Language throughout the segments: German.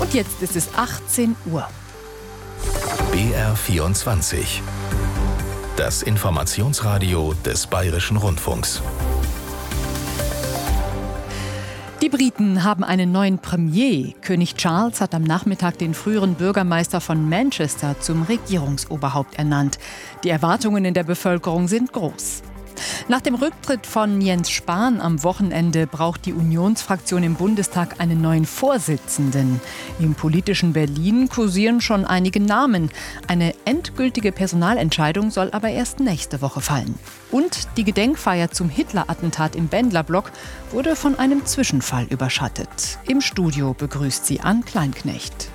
Und jetzt ist es 18 Uhr. BR24. Das Informationsradio des Bayerischen Rundfunks. Die Briten haben einen neuen Premier. König Charles hat am Nachmittag den früheren Bürgermeister von Manchester zum Regierungsoberhaupt ernannt. Die Erwartungen in der Bevölkerung sind groß. Nach dem Rücktritt von Jens Spahn am Wochenende braucht die Unionsfraktion im Bundestag einen neuen Vorsitzenden. Im politischen Berlin kursieren schon einige Namen. Eine endgültige Personalentscheidung soll aber erst nächste Woche fallen. Und die Gedenkfeier zum Hitler-Attentat im Bendlerblock wurde von einem Zwischenfall überschattet. Im Studio begrüßt sie Ann Kleinknecht.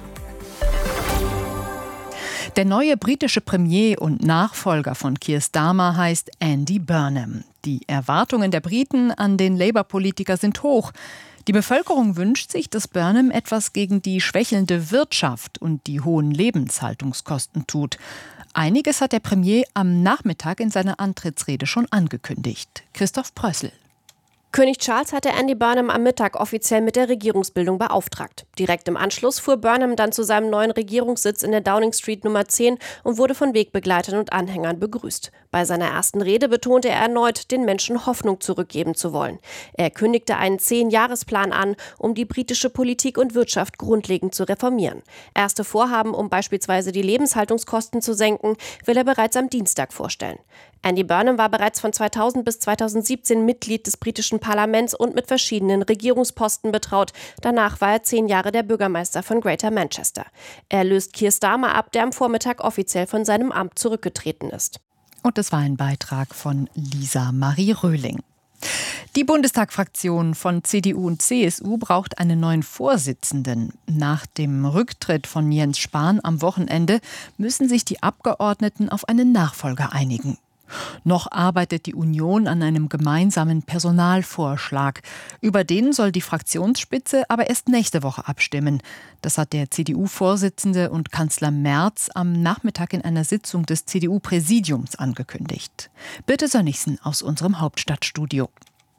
Der neue britische Premier und Nachfolger von Keir Starmer heißt Andy Burnham. Die Erwartungen der Briten an den Labour-Politiker sind hoch. Die Bevölkerung wünscht sich, dass Burnham etwas gegen die schwächelnde Wirtschaft und die hohen Lebenshaltungskosten tut. Einiges hat der Premier am Nachmittag in seiner Antrittsrede schon angekündigt. Christoph Prössl. König Charles hatte Andy Burnham am Mittag offiziell mit der Regierungsbildung beauftragt. Direkt im Anschluss fuhr Burnham dann zu seinem neuen Regierungssitz in der Downing Street Nummer 10 und wurde von Wegbegleitern und Anhängern begrüßt. Bei seiner ersten Rede betonte er erneut, den Menschen Hoffnung zurückgeben zu wollen. Er kündigte einen 10-Jahresplan an, um die britische Politik und Wirtschaft grundlegend zu reformieren. Erste Vorhaben, um beispielsweise die Lebenshaltungskosten zu senken, will er bereits am Dienstag vorstellen. Andy Burnham war bereits von 2000 bis 2017 Mitglied des britischen Parlaments und mit verschiedenen Regierungsposten betraut. Danach war er 10 Jahre der Bürgermeister von Greater Manchester. Er löst Keir Starmer ab, der am Vormittag offiziell von seinem Amt zurückgetreten ist. Und das war ein Beitrag von Lisa Marie Röhling. Die Bundestagsfraktion von CDU und CSU braucht einen neuen Vorsitzenden. Nach dem Rücktritt von Jens Spahn am Wochenende müssen sich die Abgeordneten auf einen Nachfolger einigen. Noch arbeitet die Union an einem gemeinsamen Personalvorschlag. Über den soll die Fraktionsspitze aber erst nächste Woche abstimmen. Das hat der CDU-Vorsitzende und Kanzler Merz am Nachmittag in einer Sitzung des CDU-Präsidiums angekündigt. Birte Sönnigsen aus unserem Hauptstadtstudio.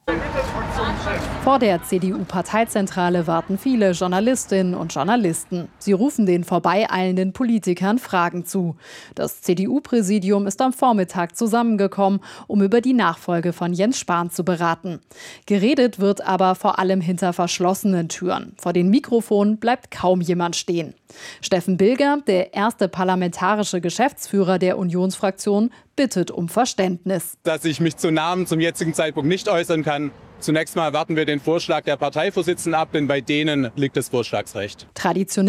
Vor der CDU-Parteizentrale warten viele Journalistinnen und Journalisten. Sie rufen den vorbeieilenden Politikern Fragen zu. Das CDU-Präsidium ist am Vormittag zusammengekommen, um über die Nachfolge von Jens Spahn zu beraten. Geredet wird aber vor allem hinter verschlossenen Türen. Vor den Mikrofonen bleibt kaum jemand stehen. Steffen Bilger, der erste parlamentarische Geschäftsführer der Unionsfraktion, bittet um Verständnis. Dass ich mich zu Namen zum jetzigen Zeitpunkt nicht äußern kann. Zunächst mal warten wir den Vorschlag der Parteivorsitzenden ab, denn bei denen liegt das Vorschlagsrecht. Traditionell